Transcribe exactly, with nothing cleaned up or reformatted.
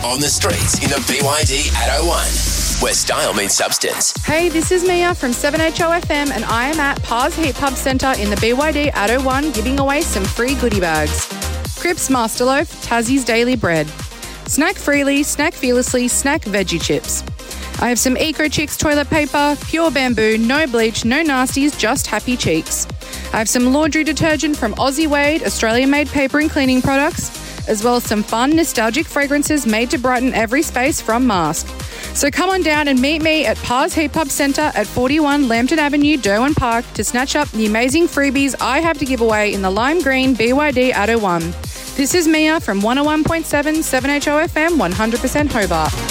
On the streets in the B Y D at oh one, where style meets substance. Hey, this is Mia from seven H O F M and I am at Pars Heat Pub Centre in the B Y D at oh one giving away some free goodie bags. Cripps Master Loaf, Tassie's Daily Bread. Snack freely, snack fearlessly, snack veggie chips. I have some Eco Chicks toilet paper, pure bamboo, no bleach, no nasties, just happy cheeks. I have some laundry detergent from Aussie Wade, Australian-made paper and cleaning products, as well as some fun, nostalgic fragrances made to brighten every space from Mask. So come on down and meet me at Pars Heat Pub Centre at forty-one Lambton Avenue, Derwent Park to snatch up the amazing freebies I have to give away in the lime green B Y D at oh one. This is Mia from one oh one point seven seven H O F M one hundred percent Hobart.